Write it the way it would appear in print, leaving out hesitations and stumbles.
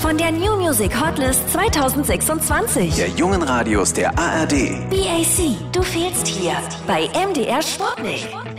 von der New Music Hotlist 2026. Der jungen Radios der ARD. BAC, du fehlst hier bei MDR Sputnik.